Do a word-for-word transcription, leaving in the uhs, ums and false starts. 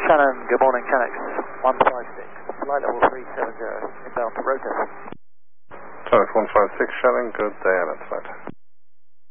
Shannon, good morning, Channex one five six, flight level three seven zero, inbound to rotor. Channex one five six, Shannon, good day, and it's flight.